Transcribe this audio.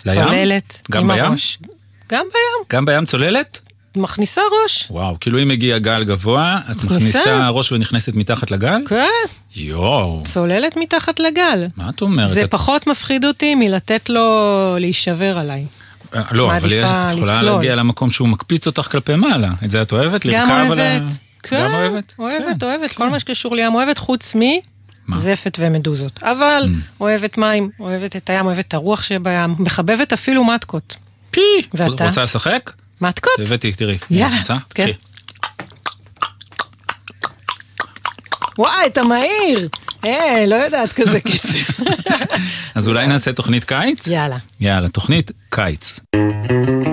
לים? צוללת. גם בים? גם בים. גם בים צוללת? מכניסה ראש. וואו, כאילו אם הגיע גל גבוה, את מכניסה ראש ונכנסת מתחת לגל? כן. יואו. צוללת מתחת לגל. מה את אומרת? זה פחות מפחיד אותי מלתת לו להישבר עליי. לא, אבל את יכולה להגיע למקום שהוא מקפיץ אותך כלפי מעלה. את זה את אוהבת? גם אוהבת. גם אוהבת? אוהבת. כל מה שקשור לים אוהבת חוץ זפת ומדוזות. אבל אוהבת מים, אוהבת את הים, אוהבת את הרוח שבים, מחבבת אפילו מתקות. ואתה? רוצה לשחק? מתקות? הבאתי, תראי. יאללה, כן. וואי, אתה מהיר. לא יודעת כזה קצב. אז אולי נעשה תוכנית קיץ? יאללה. יאללה, תוכנית קיץ.